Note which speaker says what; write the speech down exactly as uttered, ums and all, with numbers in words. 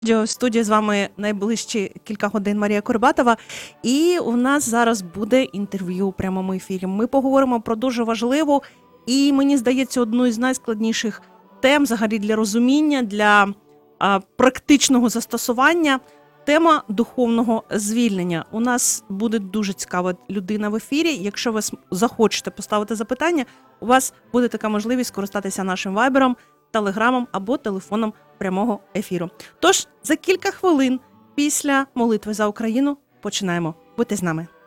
Speaker 1: В студії з вами найближчі кілька годин Марія Курбатова, і у нас зараз буде інтерв'ю у прямому ефірі. Ми поговоримо про дуже важливу і, мені здається, одну із найскладніших тем взагалі для розуміння, для а, практичного застосування. Тема духовного звільнення. У нас буде дуже цікава людина в ефірі. Якщо ви захочете поставити запитання, у вас буде така можливість скористатися нашим вайбером, телеграмом або телефоном прямого ефіру. Тож, за кілька хвилин після молитви за Україну починаємо. Будьте з нами.